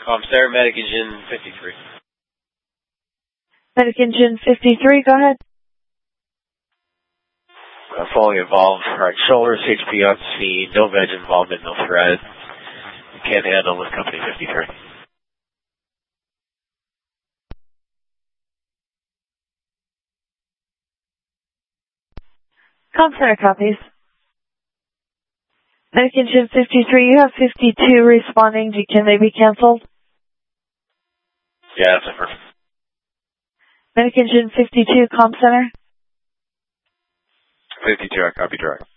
Sarah, Medic Engine 53. Medic Engine 53, go ahead. Fully involved. Right shoulders, HP on scene, no veg involvement, no threat. Can't handle with Company 53. Center copies. Medic Engine 53, you have 52 responding. Can they be canceled? Yeah, that's perfect. Medic Engine 52, Center. 52, I copy direct.